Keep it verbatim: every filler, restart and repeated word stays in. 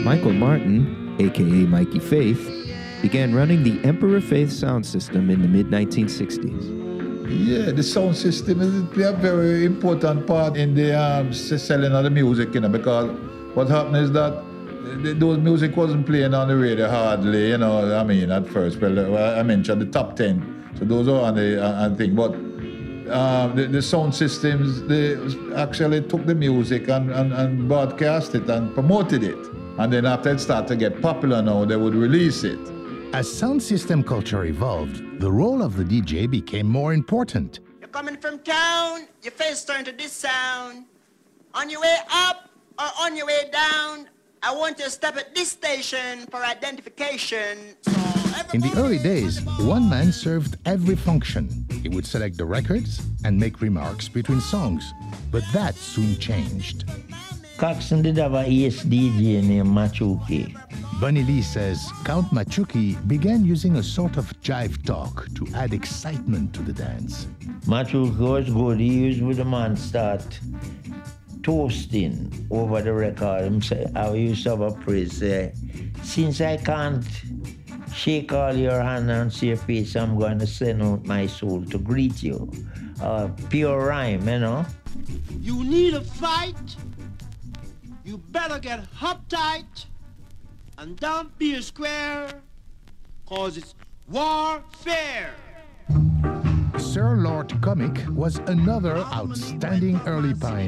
Michael Martin, aka Mikey Faith, began running the Emperor Faith sound system in the mid nineteen sixties. Yeah, the sound system is play a very important part in the um, selling of the music, you know, because what happened is that the, those music wasn't playing on the radio hardly, you know, I mean, at first. Well, I mentioned the top ten, so those are on the uh, thing, but um, the, the sound systems, they actually took the music and, and, and broadcast it and promoted it. And then after it started to get popular now, they would release it. As sound system culture evolved, the role of the D J became more important. You're coming from town, your face turned to this sound. On your way up or on your way down, I want you to stop at this station for identification. So In the early days, one man served every function. He would select the records and make remarks between songs. But that soon changed. Coxsone did have a E S D J named Machuki. Bunny Lee says Count Machuki began using a sort of jive talk to add excitement to the dance. Machuki was good. He used with the man start toasting over the record. Him say, I used to have a praise say, since I can't shake all your hand and see your face, I'm going to send out my soul to greet you. Uh, pure rhyme, you know. You need a fight? You better get uptight and don't be a square, cause it's warfare. Sir Lord Comic was another outstanding early pioneer.